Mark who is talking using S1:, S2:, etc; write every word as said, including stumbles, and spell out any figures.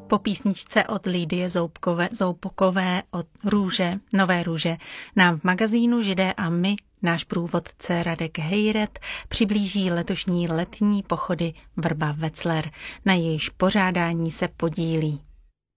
S1: Po písničce od Lidie Zoubkové, Zoubkové od Růže, Nové růže, nám v magazínu Židé a my náš průvodce Radek Hejret přiblíží letošní letní pochody Vrba Wetzlar. Na jejíž pořádání se podílí